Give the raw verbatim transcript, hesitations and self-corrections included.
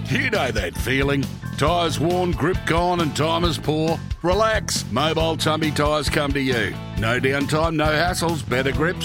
You know that feeling. Tyres worn, grip gone and time is poor? Relax, Mobile Tumby Tyres come to you. No downtime, no hassles, better grips,